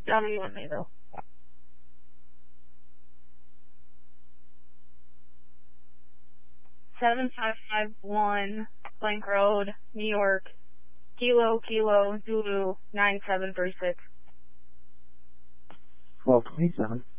W1 Mayville. 7551 Blank Road, New York, Kilo Zulu 9736. 1227.